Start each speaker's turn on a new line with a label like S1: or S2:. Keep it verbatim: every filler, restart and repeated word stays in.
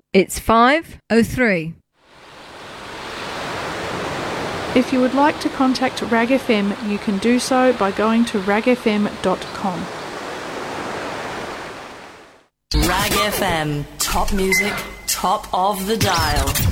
S1: It's five oh three.
S2: If you would like to contact Rag F M, you can do so by going to rag f m dot com.
S3: Rag F M, top music, top of the dial.